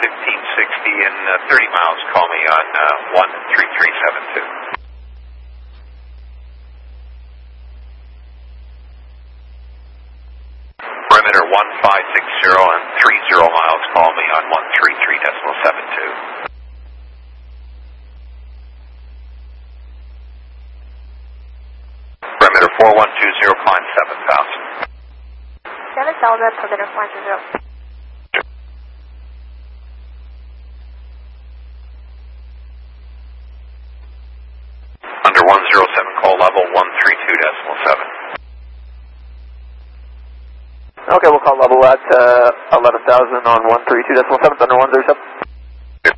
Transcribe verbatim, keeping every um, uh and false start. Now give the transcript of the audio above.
fifteen sixty and uh, thirty miles, call me on uh, one three three seven two. Perimeter one five six zero and three zero miles, call me on one three three decimal seven two. Perimeter four one two zero, climb seven thousand. seven thousand, perimeter four one two zero. Under one zero seven, call level one three two decimal seven. Okay, we'll call level at uh, eleven thousand on one three two decimal seven, under one zero seven.